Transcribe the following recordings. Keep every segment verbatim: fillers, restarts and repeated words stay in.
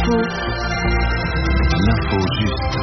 Info. L'info juste.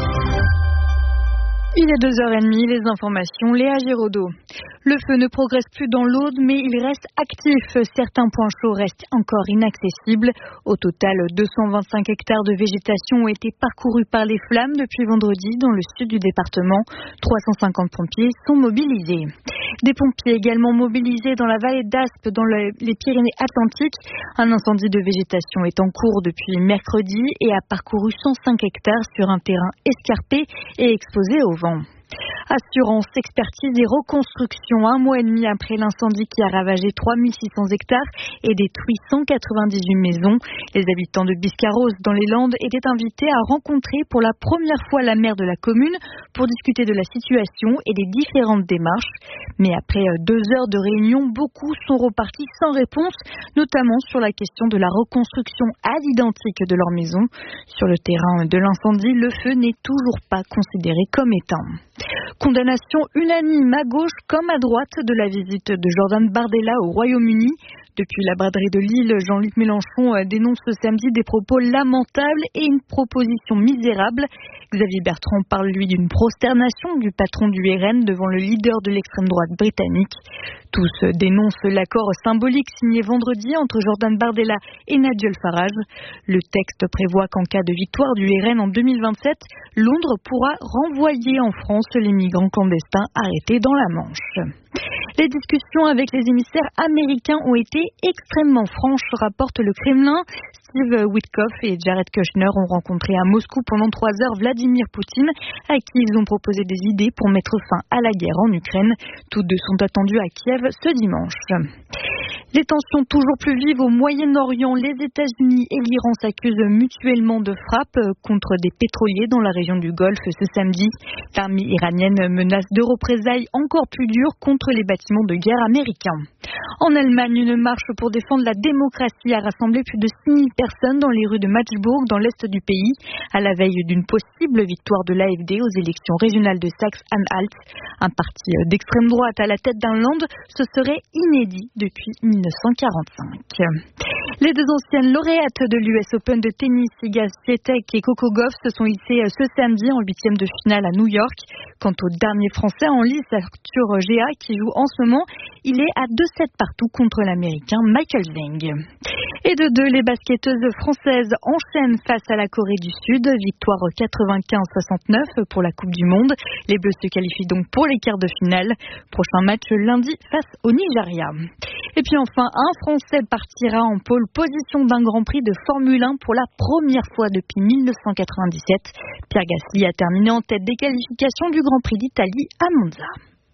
Il est deux heures trente, les informations, Léa Giraudot. Le feu ne progresse plus dans l'Aude, mais il reste actif. Certains points chauds restent encore inaccessibles. Au total, deux cent vingt-cinq hectares de végétation ont été parcourus par les flammes depuis vendredi dans le sud du département. trois cent cinquante pompiers sont mobilisés. Des pompiers également mobilisés dans la vallée d'Aspe, dans le, les Pyrénées-Atlantiques. Un incendie de végétation est en cours depuis mercredi et a parcouru cent cinq hectares sur un terrain escarpé et exposé au vent. Assurance, expertise et reconstruction. Un mois et demi après l'incendie qui a ravagé trois mille six cents hectares et détruit cent quatre-vingt-dix-huit maisons. Les habitants de Biscarrosse dans les Landes étaient invités à rencontrer pour la première fois la maire de la commune pour discuter de la situation et des différentes démarches. Mais après deux heures de réunion, beaucoup sont repartis sans réponse, notamment sur la question de la reconstruction à l'identique de leur maison. Sur le terrain de l'incendie, le feu n'est toujours pas considéré comme éteint. Condamnation unanime à gauche comme à droite de la visite de Jordan Bardella au Royaume-Uni. Depuis la braderie de Lille, Jean-Luc Mélenchon dénonce ce samedi des propos lamentables et une proposition misérable. Xavier Bertrand parle, lui, d'une prosternation du patron du R N devant le leader de l'extrême droite britannique. Tous dénoncent l'accord symbolique signé vendredi entre Jordan Bardella et Nigel Farage. Le texte prévoit qu'en cas de victoire du R N en deux mille vingt-sept, Londres pourra renvoyer en France les migrants clandestins arrêtés dans la Manche. Les discussions avec les émissaires américains ont été extrêmement franches, rapporte le Kremlin. Steve Witkoff et Jared Kushner ont rencontré à Moscou pendant trois heures Vladimir Poutine, à qui ils ont proposé des idées pour mettre fin à la guerre en Ukraine. Toutes deux sont attendues à Kiev ce dimanche. Les tensions toujours plus vives au Moyen-Orient. Les États-Unis et l'Iran s'accusent mutuellement de frappes contre des pétroliers dans la région du Golfe ce samedi. L'armée iranienne menace de représailles encore plus dures contre les bâtiments de guerre américains. En Allemagne, une marche pour défendre la démocratie a rassemblé plus de six mille personnes dans les rues de Magdeburg, dans l'est du pays, à la veille d'une possible victoire de l'A F D aux élections régionales de Saxe-Anhalt. Un parti d'extrême droite à la tête d'un land, ce serait inédit depuis mille neuf cent quarante-cinq. Les deux anciennes lauréates de l'U S Open de tennis, Iga Swiatek et Coco Gauff, se sont hissées ce samedi en huitième de finale à New York. Quant au dernier Français en lice, Arthur Géa, qui joue en ce moment, il est à deux sept partout contre l'Américain Michael Zeng. Et de deux, les basketteuses françaises enchaînent face à la Corée du Sud. Victoire quatre-vingt-quinze à soixante-neuf pour la Coupe du Monde. Les Bleus se qualifient donc pour les quarts de finale. Prochain match lundi face au Nigeria. Et puis enfin, un Français partira en pole position d'un Grand Prix de Formule un pour la première fois depuis mille neuf cent quatre-vingt-dix-sept. Pierre Gasly a terminé en tête des qualifications du Grand Prix d'Italie à Monza.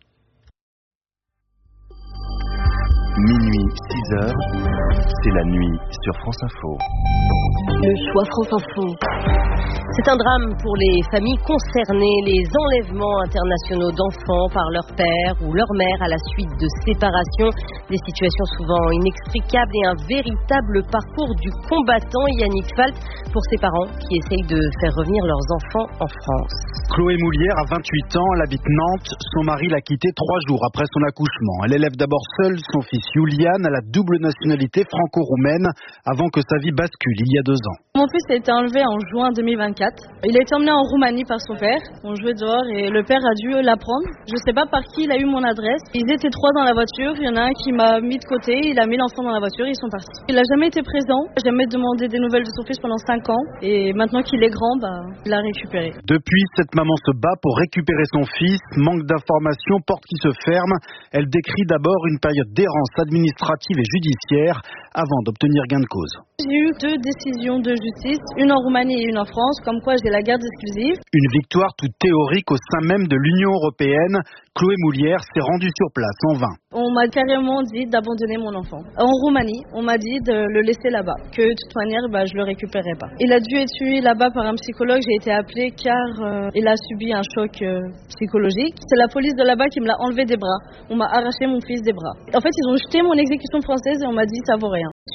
Minuit, six heures, c'est la nuit sur France Info. Le choix France Info. C'est un drame pour les familles concernées, les enlèvements internationaux d'enfants par leur père ou leur mère à la suite de séparation. Des situations souvent inextricables et un véritable parcours du combattant. Yannick Falt pour ses parents qui essayent de faire revenir leurs enfants en France. Chloé Moulière a vingt-huit ans, elle habite Nantes. Son mari l'a quittée trois jours après son accouchement. Elle élève d'abord seule son fils Julian à la double nationalité franco-roumaine avant que sa vie bascule il y a deux ans. Mon fils a été enlevé en juin deux mille vingt-quatre. Il a été emmené en Roumanie par son père. On jouait dehors et le père a dû l'apprendre. Je ne sais pas par qui il a eu mon adresse. Ils étaient trois dans la voiture. Il y en a un qui m'a mis de côté. Il a mis l'enfant dans la voiture et ils sont partis. Il n'a jamais été présent. J'ai jamais demandé des nouvelles de son fils pendant cinq ans. Et maintenant qu'il est grand, bah, il l'a récupéré. Depuis, cette maman se bat pour récupérer son fils. Manque d'informations, porte qui se ferme. Elle décrit d'abord une période d'errance administrative et judiciaire avant d'obtenir gain de cause. J'ai eu deux décisions de justice, une en Roumanie et une en France, comme quoi j'ai la garde exclusive. Une victoire toute théorique au sein même de l'Union européenne. Chloé Moulière s'est rendue sur place en vain. On m'a carrément dit d'abandonner mon enfant. En Roumanie, on m'a dit de le laisser là-bas, que de toute manière, bah, je le récupérerai pas. Il a dû être suivi là-bas par un psychologue. J'ai été appelée car euh, il a subi un choc euh, psychologique. C'est la police de là-bas qui me l'a enlevé des bras. On m'a arraché mon fils des bras. En fait, ils ont jeté mon exécution française et on m'a dit ça vaut rien.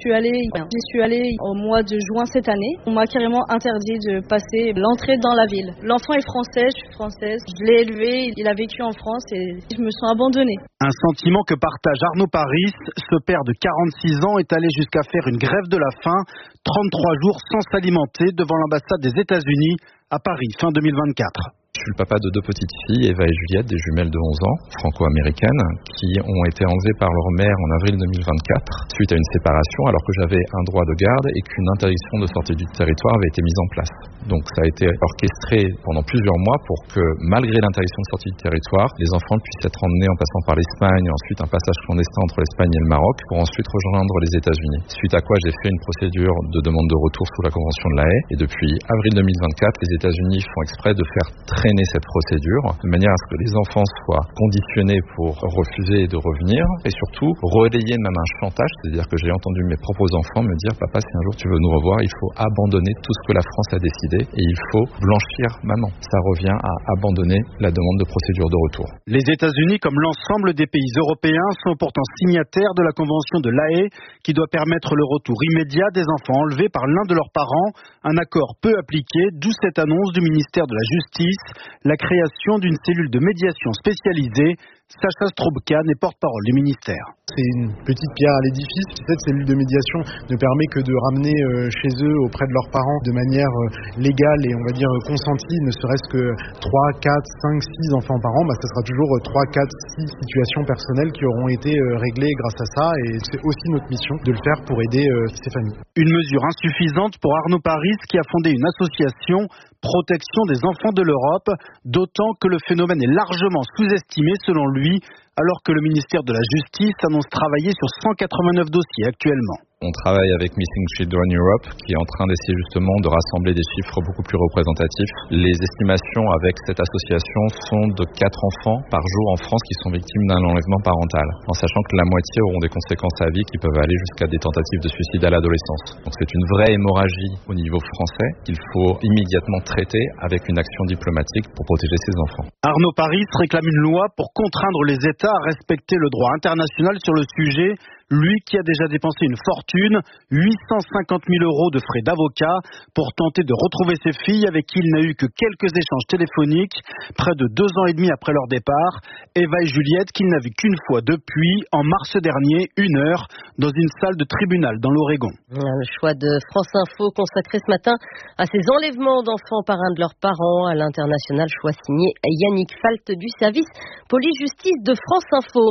suis allée, j'y suis allée au mois de juin cette année. On m'a carrément interdit de passer l'entrée dans la ville. L'enfant est français, je suis française. Je l'ai élevé, il a vécu en France et je me sens abandonnée. Un sentiment que partage Arnaud Paris. Ce père de quarante-six ans est allé jusqu'à faire une grève de la faim, trente-trois jours sans s'alimenter devant l'ambassade des États-Unis à Paris, fin deux mille vingt-quatre. Je suis le papa de deux petites filles, Eva et Juliette, des jumelles de onze ans, franco-américaines, qui ont été enlevées par leur mère en avril deux mille vingt-quatre, suite à une séparation, alors que j'avais un droit de garde et qu'une interdiction de sortie du territoire avait été mise en place. Donc ça a été orchestré pendant plusieurs mois pour que, malgré l'interdiction de sortie du territoire, les enfants puissent être emmenés en passant par l'Espagne, ensuite un passage clandestin entre l'Espagne et le Maroc, pour ensuite rejoindre les États-Unis. Suite à quoi j'ai fait une procédure de demande de retour sous la Convention de La Haye, et depuis avril deux mille vingt-quatre, les États-Unis font exprès de faire traîner cette procédure, de manière à ce que les enfants soient conditionnés pour refuser de revenir, et surtout relayer même un chantage, c'est-à-dire que j'ai entendu mes propres enfants me dire « Papa, si un jour tu veux nous revoir, il faut abandonner tout ce que la France a décidé et il faut blanchir maman ». Ça revient à abandonner la demande de procédure de retour. Les États-Unis, comme l'ensemble des pays européens, sont pourtant signataires de la Convention de La Haye qui doit permettre le retour immédiat des enfants enlevés par l'un de leurs parents. Un accord peu appliqué, d'où cette annonce du ministère de la Justice, la création d'une cellule de médiation spécialisée. Sacha Strobkan est porte-parole du ministère. C'est une petite pierre à l'édifice. Cette cellule de médiation ne permet que de ramener chez eux, auprès de leurs parents, de manière légale et on va dire consentie, ne serait-ce que trois, quatre, cinq, six enfants par an. Bah, ce sera toujours trois, quatre, six situations personnelles qui auront été réglées grâce à ça, et c'est aussi notre mission de le faire pour aider ces familles. Une mesure insuffisante pour Arnaud Paris, qui a fondé une association Protection des enfants de l'Europe, d'autant que le phénomène est largement sous-estimé selon lui, alors que le ministère de la Justice annonce travailler sur cent quatre-vingt-neuf dossiers actuellement. On travaille avec Missing Children Europe qui est en train d'essayer justement de rassembler des chiffres beaucoup plus représentatifs. Les estimations avec cette association sont de quatre enfants par jour en France qui sont victimes d'un enlèvement parental, en sachant que la moitié auront des conséquences à vie qui peuvent aller jusqu'à des tentatives de suicide à l'adolescence. Donc c'est une vraie hémorragie au niveau français qu'il faut immédiatement traiter avec une action diplomatique pour protéger ces enfants. Arnaud Paris réclame une loi pour contraindre les États à respecter le droit international sur le sujet. Lui qui a déjà dépensé une fortune, huit cent cinquante mille euros de frais d'avocat, pour tenter de retrouver ses filles avec qui il n'a eu que quelques échanges téléphoniques, près de deux ans et demi après leur départ. Eva et Juliette qu'il n'a vu qu'une fois depuis, en mars dernier, une heure, dans une salle de tribunal dans l'Oregon. Le choix de France Info consacré ce matin à ces enlèvements d'enfants par un de leurs parents à l'international, choix signé Yannick Falt du service police-justice de France Info.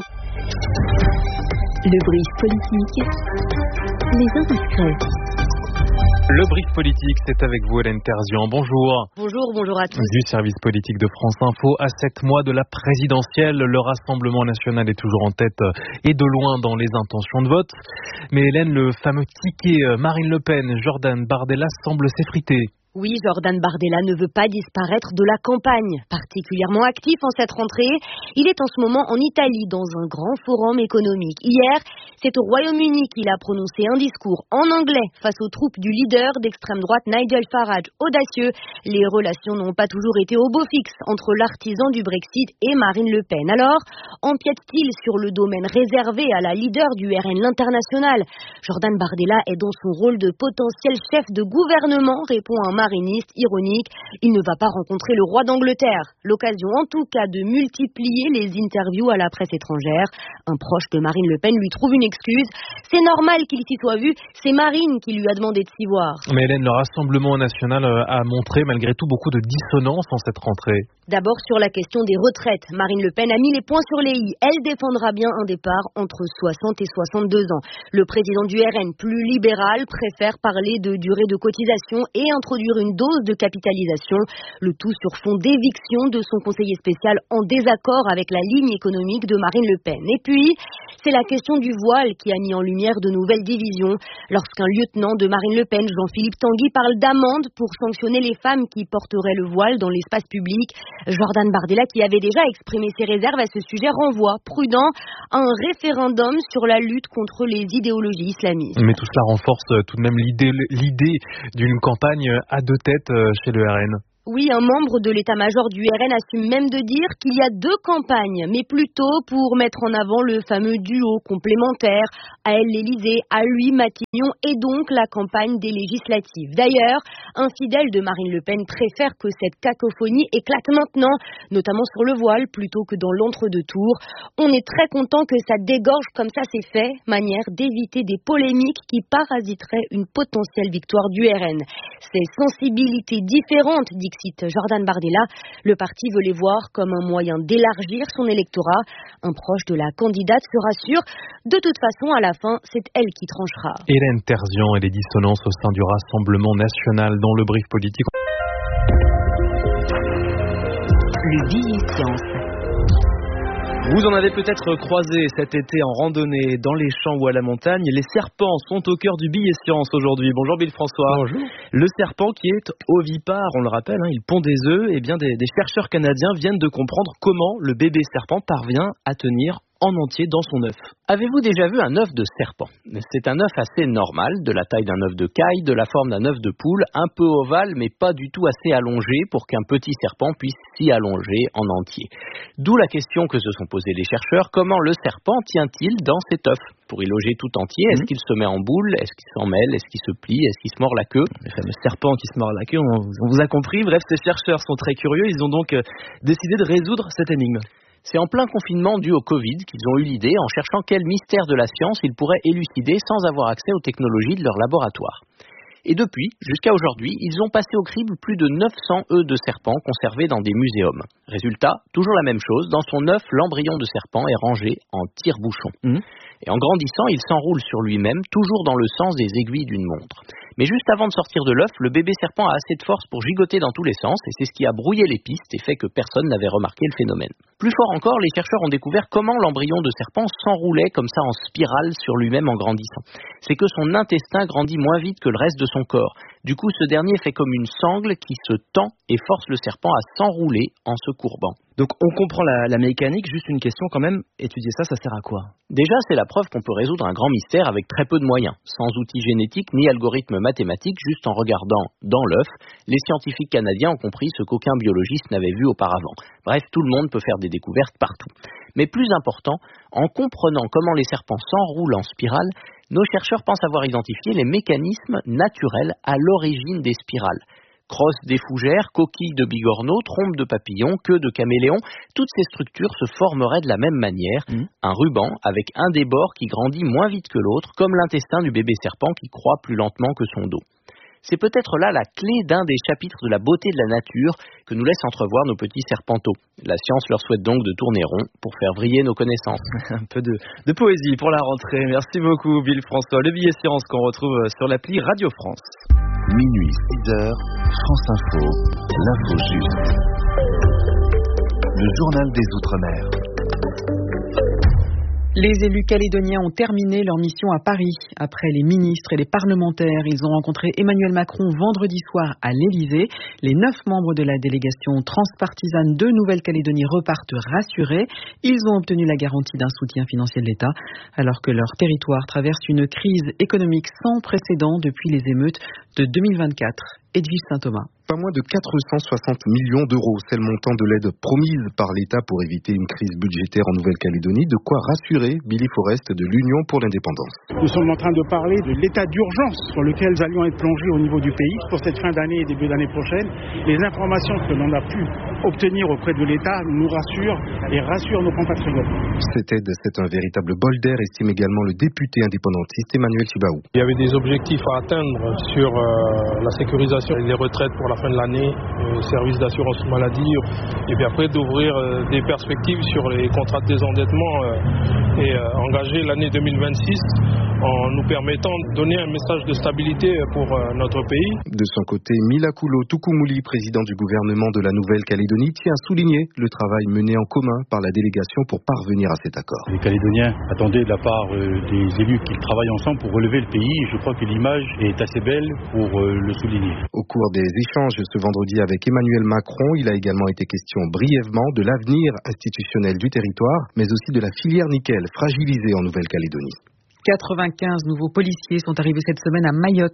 Le brief politique, les indiscrets. Le brief politique, c'est avec vous Hélène Terzian. Bonjour. Bonjour, bonjour à tous. Du service politique de France Info, à sept mois de la présidentielle, le Rassemblement national est toujours en tête et de loin dans les intentions de vote. Mais Hélène, le fameux ticket Marine Le Pen, Jordan Bardella semble s'effriter. Oui, Jordan Bardella ne veut pas disparaître de la campagne. Particulièrement actif en cette rentrée, il est en ce moment en Italie dans un grand forum économique. Hier, c'est au Royaume-Uni qu'il a prononcé un discours en anglais face aux troupes du leader d'extrême droite Nigel Farage, audacieux. Les relations n'ont pas toujours été au beau fixe entre l'artisan du Brexit et Marine Le Pen. Alors, empiète-t-il sur le domaine réservé à la leader du R N, l'International? Jordan Bardella est dans son rôle de potentiel chef de gouvernement, répond un mariniste ironique. Il ne va pas rencontrer le roi d'Angleterre. L'occasion en tout cas de multiplier les interviews à la presse étrangère. Un proche de Marine Le Pen lui trouve une excuse. C'est normal qu'il s'y soit vu, c'est Marine qui lui a demandé de s'y voir. Mais Hélène, le Rassemblement national a montré malgré tout beaucoup de dissonance en cette rentrée. D'abord sur la question des retraites. Marine Le Pen a mis les points sur les i. Elle défendra bien un départ entre soixante et soixante-deux ans. Le président du R N, plus libéral, préfère parler de durée de cotisation et introduire une dose de capitalisation. Le tout sur fond d'éviction de son conseiller spécial en désaccord avec la ligne économique de Marine Le Pen. Et puis, c'est la question du voile qui a mis en lumière de nouvelles divisions. Lorsqu'un lieutenant de Marine Le Pen, Jean-Philippe Tanguy, parle d'amende pour sanctionner les femmes qui porteraient le voile dans l'espace public, Jordan Bardella, qui avait déjà exprimé ses réserves à ce sujet, renvoie, prudent, à un référendum sur la lutte contre les idéologies islamistes. Mais tout cela renforce tout de même l'idée, l'idée d'une campagne à deux têtes chez le R N. Oui, un membre de l'état-major du R N assume même de dire qu'il y a deux campagnes, mais plutôt pour mettre en avant le fameux duo complémentaire, à elle l'Élysée, à lui Matignon, et donc la campagne des législatives. D'ailleurs, un fidèle de Marine Le Pen préfère que cette cacophonie éclate maintenant, notamment sur le voile, plutôt que dans l'entre-deux tours. On est très content que ça dégorge comme ça c'est fait, manière d'éviter des polémiques qui parasiteraient une potentielle victoire du R N. Ces sensibilités différentes, dit cite Jordan Bardella, le parti veut les voir comme un moyen d'élargir son électorat. Un proche de la candidate se rassure. De toute façon, à la fin, c'est elle qui tranchera. Hélène Terzian et les dissonances au sein du Rassemblement national dans le brief politique. Le billet science. Vous en avez peut-être croisé cet été en randonnée dans les champs ou à la montagne. Les serpents sont au cœur du billet science aujourd'hui. Bonjour Bill François. Bonjour. Le serpent qui est ovipare, on le rappelle, hein, il pond des œufs. Et bien des, des chercheurs canadiens viennent de comprendre comment le bébé serpent parvient à tenir en entier dans son œuf. Avez-vous déjà vu un œuf de serpent? C'est un œuf assez normal, de la taille d'un œuf de caille, de la forme d'un œuf de poule, un peu ovale mais pas du tout assez allongé pour qu'un petit serpent puisse s'y allonger en entier. D'où la question que se sont posés les chercheurs, comment le serpent tient-il dans cet œuf? Pour y loger tout entier, est-ce qu'il se met en boule? Est-ce qu'il s'en mêle? Est-ce qu'il se plie? Est-ce qu'il se mord la queue? Le fameux serpent qui se mord la queue, on, on vous a compris. Bref, ces chercheurs sont très curieux, ils ont donc euh, décidé de résoudre cette énigme. C'est en plein confinement dû au Covid qu'ils ont eu l'idée en cherchant quel mystère de la science ils pourraient élucider sans avoir accès aux technologies de leur laboratoire. Et depuis, jusqu'à aujourd'hui, ils ont passé au crible plus de neuf cents œufs de serpent conservés dans des muséums. Résultat, toujours la même chose, dans son œuf, l'embryon de serpent est rangé en tire-bouchon. Mmh. Et en grandissant, il s'enroule sur lui-même, toujours dans le sens des aiguilles d'une montre. Mais juste avant de sortir de l'œuf, le bébé serpent a assez de force pour gigoter dans tous les sens, et c'est ce qui a brouillé les pistes et fait que personne n'avait remarqué le phénomène. Plus fort encore, les chercheurs ont découvert comment l'embryon de serpent s'enroulait comme ça en spirale sur lui-même en grandissant. C'est que son intestin grandit moins vite que le reste de son corps. Du coup, ce dernier fait comme une sangle qui se tend et force le serpent à s'enrouler en se courbant. Donc on comprend la, la mécanique, juste une question quand même, étudier ça, ça sert à quoi? Déjà, c'est la preuve qu'on peut résoudre un grand mystère avec très peu de moyens, sans outils génétiques ni algorithmes mathématiques, juste en regardant dans l'œuf. Les scientifiques canadiens ont compris ce qu'aucun biologiste n'avait vu auparavant. Bref, tout le monde peut faire des découvertes partout. Mais plus important, en comprenant comment les serpents s'enroulent en spirale, nos chercheurs pensent avoir identifié les mécanismes naturels à l'origine des spirales. Crosse des fougères, coquilles de bigorneaux, trompes de papillons, queue de caméléon, toutes ces structures se formeraient de la même manière, mmh. un ruban avec un des bords qui grandit moins vite que l'autre, comme l'intestin du bébé serpent qui croît plus lentement que son dos. C'est peut-être là la clé d'un des chapitres de la beauté de la nature que nous laissent entrevoir nos petits serpenteaux. La science leur souhaite donc de tourner rond pour faire vriller nos connaissances. Un peu de, de poésie pour la rentrée. Merci beaucoup Bill François. Le billet science qu'on retrouve sur l'appli Radio France. Minuit, six heures, France Info, l'info juste. Le journal des Outre-mer. Les élus calédoniens ont terminé leur mission à Paris. Après les ministres et les parlementaires, ils ont rencontré Emmanuel Macron vendredi soir à l'Élysée. Les neuf membres de la délégation transpartisane de Nouvelle-Calédonie repartent rassurés. Ils ont obtenu la garantie d'un soutien financier de l'État, alors que leur territoire traverse une crise économique sans précédent depuis les émeutes de deux mille vingt-quatre. Edwige Saint-Thomas. Pas moins de quatre cent soixante millions d'euros, c'est le montant de l'aide promise par l'État pour éviter une crise budgétaire en Nouvelle-Calédonie. De quoi rassurer Billy Forrest de l'Union pour l'indépendance. Nous sommes en train de parler de l'état d'urgence sur lequel nous allions être plongés au niveau du pays pour cette fin d'année et début d'année prochaine. Les informations que l'on a pu obtenir auprès de l'État nous rassurent et rassurent nos compatriotes. Cette aide, c'est un véritable bol d'air, estime également le député indépendantiste Emmanuel Chibaou. Il y avait des objectifs à atteindre sur euh, la sécurisation des retraites pour la fin de l'année, euh, service d'assurance maladie, et puis après d'ouvrir euh, des perspectives sur les contrats de désendettement euh, et euh, engager l'année deux mille vingt-six en nous permettant de donner un message de stabilité pour euh, notre pays. De son côté, Milakoulo Tukumuli, président du gouvernement de la Nouvelle-Calédonie, tient à souligner le travail mené en commun par la délégation pour parvenir à cet accord. Les Calédoniens attendaient de la part euh, des élus qu'ils travaillent ensemble pour relever le pays, et je crois que l'image est assez belle pour euh, le souligner. Au cours des échanges ce vendredi avec Emmanuel Macron, il a également été question brièvement de l'avenir institutionnel du territoire, mais aussi de la filière nickel fragilisée en Nouvelle-Calédonie. quatre-vingt-quinze nouveaux policiers sont arrivés cette semaine à Mayotte.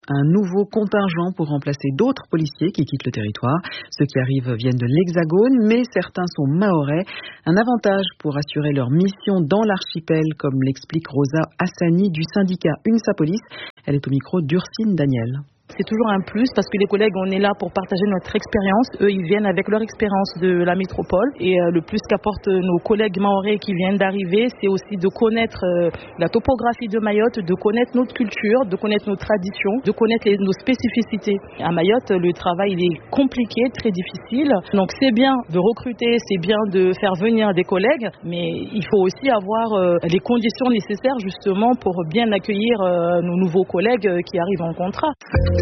un nouveau contingent pour remplacer d'autres policiers qui quittent le territoire. Ceux qui arrivent viennent de l'Hexagone, mais certains sont mahorais. Un avantage pour assurer leur mission dans l'archipel, comme l'explique Rosa Hassani du syndicat UNSA Police. Elle est au micro d'Ursine Daniel. C'est toujours un plus parce que les collègues, on est là pour partager notre expérience. Eux, ils viennent avec leur expérience de la métropole. Et euh, le plus qu'apportent nos collègues mahorais qui viennent d'arriver, c'est aussi de connaître euh, la topographie de Mayotte, de connaître notre culture, de connaître nos traditions, de connaître les, nos spécificités. À Mayotte, le travail il est compliqué, très difficile. Donc c'est bien de recruter, c'est bien de faire venir des collègues, mais il faut aussi avoir euh, les conditions nécessaires justement pour bien accueillir euh, nos nouveaux collègues euh, qui arrivent en contrat.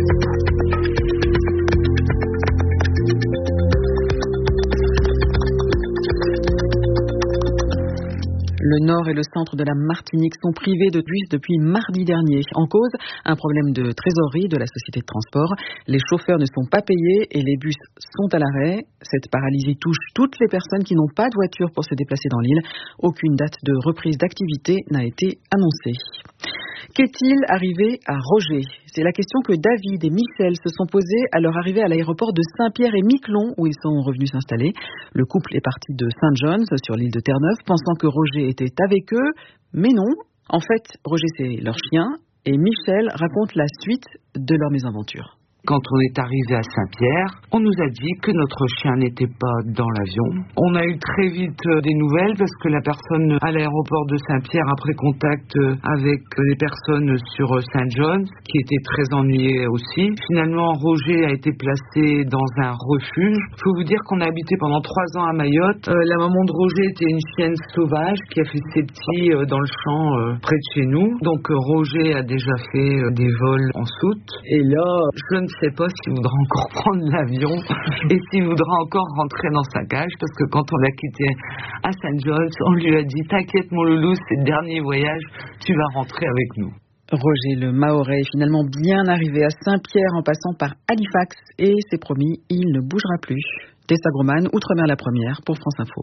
Le nord et le centre de la Martinique sont privés de bus depuis mardi dernier. En cause, un problème de trésorerie de la société de transport. Les chauffeurs ne sont pas payés et les bus sont à l'arrêt. Cette paralysie touche toutes les personnes qui n'ont pas de voiture pour se déplacer dans l'île. Aucune date de reprise d'activité n'a été annoncée. Qu'est-il arrivé à Roger ? C'est la question que David et Michel se sont posées à leur arrivée à l'aéroport de Saint-Pierre-et-Miquelon où ils sont revenus s'installer. Le couple est parti de Saint John's sur l'île de Terre-Neuve pensant que Roger était avec eux, mais non. En fait, Roger c'est leur chien et Michel raconte la suite de leur mésaventure. Quand on est arrivé à Saint-Pierre, on nous a dit que notre chien n'était pas dans l'avion. On a eu très vite des nouvelles parce que la personne à l'aéroport de Saint-Pierre a pris contact avec les personnes sur Saint John's, qui étaient très ennuyées aussi. Finalement, Roger a été placé dans un refuge. Il faut vous dire qu'on a habité pendant trois ans à Mayotte. Euh, la maman de Roger était une chienne sauvage qui a fait ses petits euh, dans le champ euh, près de chez nous. Donc euh, Roger a déjà fait euh, des vols en soute. Et là, je ne sais pas s'il voudra encore prendre l'avion et s'il voudra encore rentrer dans sa cage parce que quand on l'a quitté à Saint John's, on lui a dit t'inquiète mon loulou, c'est le dernier voyage, tu vas rentrer avec nous. Roger le Mahorais est finalement bien arrivé à Saint-Pierre en passant par Halifax et c'est promis, il ne bougera plus. Tessa Groman, Outre-mer la première pour France Info.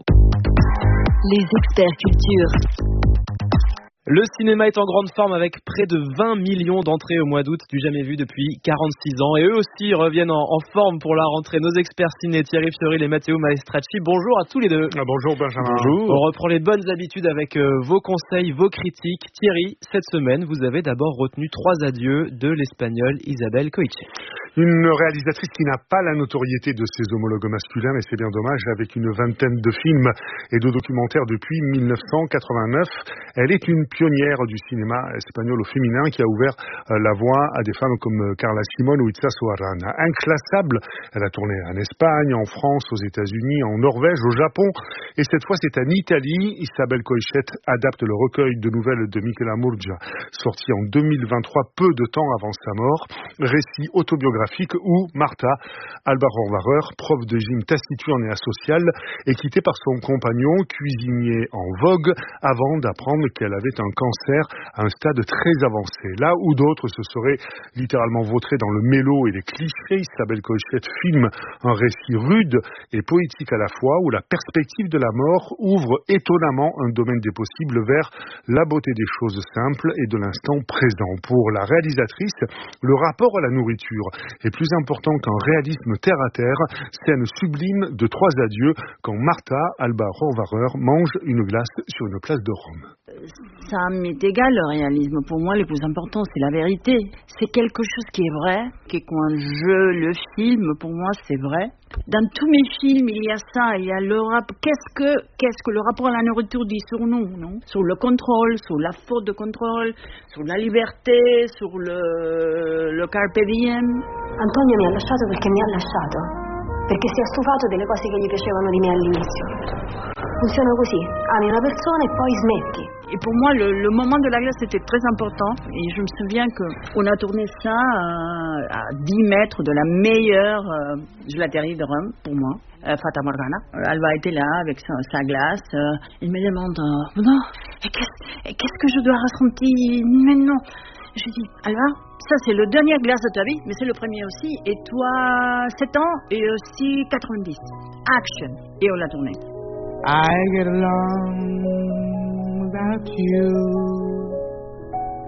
Les experts culture. Le cinéma est en grande forme avec près de vingt millions d'entrées au mois d'août, du jamais vu depuis quarante-six ans. Et eux aussi reviennent en, en forme pour la rentrée. Nos experts ciné, Thierry Fioril et Matteo Maestracci. Bonjour à tous les deux. Ah, bonjour Benjamin. Bonjour. On reprend les bonnes habitudes avec euh, vos conseils, vos critiques. Thierry, cette semaine, vous avez d'abord retenu trois adieux de l'espagnole Isabel Coixet. Une réalisatrice qui n'a pas la notoriété de ses homologues masculins, mais c'est bien dommage, avec une vingtaine de films et de documentaires depuis mille neuf cent quatre-vingt-neuf. Elle est une pionnière du cinéma espagnol au féminin qui a ouvert la voie à des femmes comme Carla Simón ou Itza Soarana. Inclassable, elle a tourné en Espagne, en France, aux États-Unis, en Norvège, au Japon. Et cette fois, c'est en Italie. Isabel Coixet adapte le recueil de nouvelles de Michela Murgia, sorti en deux mille vingt-trois, peu de temps avant sa mort. Récit autobiographique où Martha Alba Rohrwacher, prof de gym taciturne et asociale, est quittée par son compagnon, cuisinier en vogue, avant d'apprendre qu'elle avait un cancer à un stade très avancé. Là où d'autres se seraient littéralement vautrés dans le mélo et les clichés, Isabel Coixet filme un récit rude et poétique à la fois, où la perspective de la mort ouvre étonnamment un domaine des possibles vers la beauté des choses simples et de l'instant présent. Pour la réalisatrice, le rapport à la nourriture est plus important qu'un réalisme terre-à-terre. Scène sublime de trois adieux quand Martha Alba Rohrwacher mange une glace sur une place de Rome. Ça m'est égal le réalisme. Pour moi, le plus important, c'est la vérité. C'est quelque chose qui est vrai, que quand je le filme, pour moi, c'est vrai. Dans tous mes films, il y a ça, il y a le rap. Qu'est-ce que, qu'est-ce que le rapport à la nourriture dit sur nous, non? Sur le contrôle, sur la faute de contrôle, sur la liberté, sur le, le carpe diem. Antonio mi ha lasciato perché mi ha lasciato, perché si è stufato delle cose che gli piacevano di me all'inizio. Funziona così, ami una persona e poi smetti. Et pour moi, le, le moment de la glace était très important. Et je me souviens qu'on a tourné ça à, à dix mètres de la meilleure euh, gelaterie de Rome, pour moi, euh, Fata Morgana. Alba était là avec sa, sa glace. Euh, il me demande, euh, non, et qu'est-ce, et qu'est-ce que je dois ressentir? Mais non. Je dis, Alba, ça c'est le dernier glace de ta vie, mais c'est le premier aussi. Et toi, sept ans, et aussi quatre-vingt-dix. Action. Et on l'a tourné. I get along without you.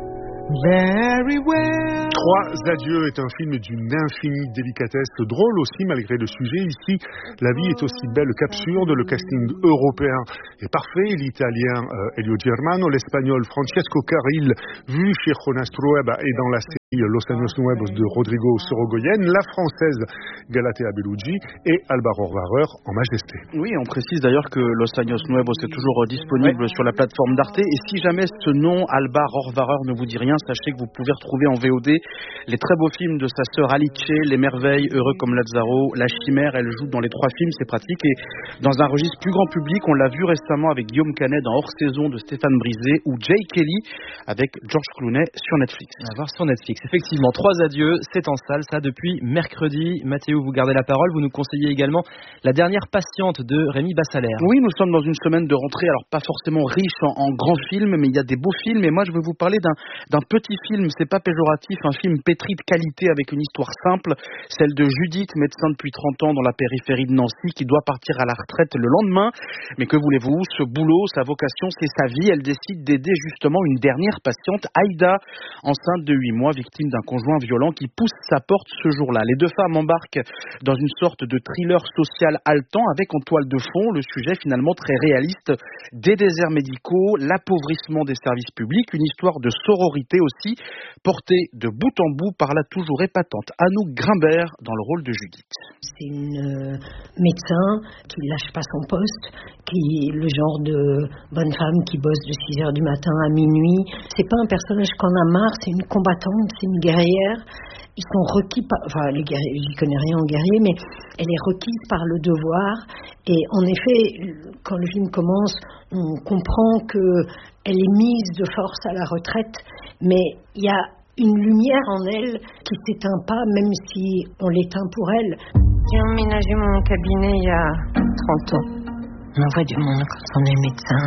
Very well. Trois adieux est un film d'une infinie délicatesse, drôle aussi malgré le sujet. Ici, la vie est aussi belle qu'absurde. Le casting européen est parfait. L'italien euh, Elio Germano, l'espagnol Francesco Carril, vu chez Jonas Trueba et dans la série Los Años Nuevos de Rodrigo Sorogoyen, la française Galatea Bellucci et Alba Rohrwacher en majesté. Oui, on précise d'ailleurs que Los Años Nuevos est toujours disponible ouais. sur la plateforme d'Arte. Et si jamais ce nom, Alba Rohrwacher, ne vous dit rien, sachez que vous pouvez retrouver en V O D les très beaux films de sa sœur Alice, Les Merveilles, Heureux comme Lazzaro, La Chimère. Elle joue dans les trois films, c'est pratique. Et dans un registre plus grand public, on l'a vu récemment avec Guillaume Canet dans Hors Saison de Stéphane Brisé ou Jay Kelly avec George Clooney sur Netflix. À voir sur Netflix. Effectivement, trois adieux, c'est en salle, ça depuis mercredi. Mathéo, vous gardez la parole. Vous nous conseillez également La Dernière Patiente de Rémi Bassalaire. Oui, nous sommes dans une semaine de rentrée, alors pas forcément riche en, en grands films, mais il y a des beaux films. Et moi, je veux vous parler d'un, d'un petit film, c'est pas péjoratif, un film pétri de qualité avec une histoire simple, celle de Judith, médecin depuis trente ans dans la périphérie de Nancy, qui doit partir à la retraite le lendemain. Mais que voulez-vous, ce boulot, sa vocation, c'est sa vie. Elle décide d'aider justement une dernière patiente, Aïda, enceinte de huit mois, victime d'un conjoint violent qui pousse sa porte ce jour-là. Les deux femmes embarquent dans une sorte de thriller social haletant avec en toile de fond le sujet finalement très réaliste des déserts médicaux, l'appauvrissement des services publics, une histoire de sororité aussi, portée de bout en bout par la toujours épatante Anouk Grimbert dans le rôle de Judith. C'est une euh, médecin qui ne lâche pas son poste, qui est le genre de bonne femme qui bosse de six heures du matin à minuit. C'est pas un personnage qu'on a marre, c'est une combattante, c'est une guerrière. Ils sont requis par... Enfin, les guerriers, j'y connais rien en guerrier, mais elle est requise par le devoir. Et en effet, quand le film commence, on comprend qu'elle est mise de force à la retraite, mais il y a une lumière en elle qui ne s'éteint pas, même si on l'éteint pour elle. J'ai emménagé mon cabinet il y a trente ans. On en voit du monde quand on est médecin.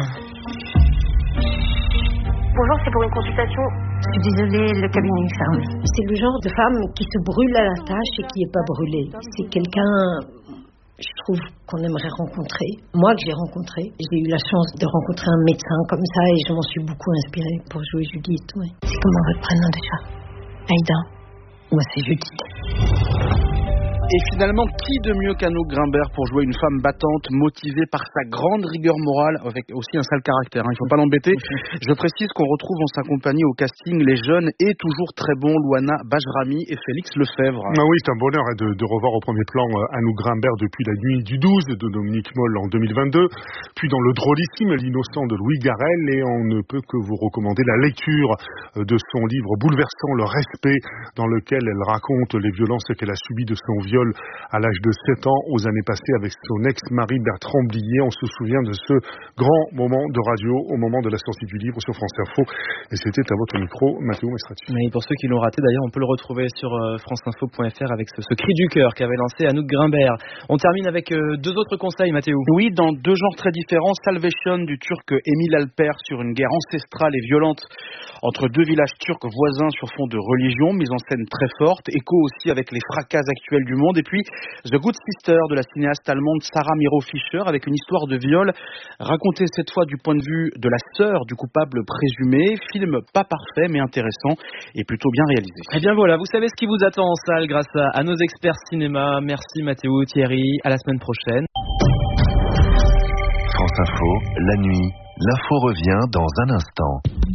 Bonjour, c'est pour une consultation. Je suis désolée, le cabinet est fermé. C'est le genre de femme qui se brûle à la tâche et qui n'est pas brûlée. C'est quelqu'un, je trouve, qu'on aimerait rencontrer. Moi, que j'ai rencontré. J'ai eu la chance de rencontrer un médecin comme ça et je m'en suis beaucoup inspirée pour jouer Judith. Ouais. C'est comment votre prénom déjà? Aïda. Moi, c'est Judith. Et finalement, qui de mieux qu'Anouk Grimbert pour jouer une femme battante, motivée par sa grande rigueur morale, avec aussi un sale caractère, hein, il ne faut pas l'embêter. Je précise qu'on retrouve en sa compagnie au casting les jeunes et toujours très bons Louana Bajrami et Félix Lefebvre. Ah oui, c'est un bonheur hein, de, de revoir au premier plan euh, Anouk Grimbert depuis La Nuit du douze de Dominique Moll en deux mille vingt-deux, puis dans Le Drôlissime, L'innocent de Louis Garrel, et on ne peut que vous recommander la lecture euh, de son livre bouleversant Le Respect, dans lequel elle raconte les violences qu'elle a subies de son viol à l'âge de sept ans aux années passées avec son ex-mari Bertrand Blier. On se souvient de ce grand moment de radio au moment de la sortie du livre sur France Info. Et c'était à votre micro, Mathéo Mestrati. Mais pour ceux qui l'ont raté, d'ailleurs, on peut le retrouver sur euh, franceinfo point f r avec ce, ce cri du cœur qu'avait lancé Anouk Grimbert. On termine avec euh, deux autres conseils, Mathéo. Oui, dans deux genres très différents. Salvation du turc Émile Alper sur une guerre ancestrale et violente entre deux villages turcs voisins sur fond de religion, mise en scène très forte, écho aussi avec les fracas actuels du monde. Et puis The Good Sister de la cinéaste allemande Sarah Miro Fischer avec une histoire de viol racontée cette fois du point de vue de la sœur du coupable présumé. Film pas parfait mais intéressant et plutôt bien réalisé. Et bien voilà, vous savez ce qui vous attend en salle grâce à, à nos experts cinéma. Merci Mathéo, Thierry, à la semaine prochaine. France Info, la nuit, l'info revient dans un instant.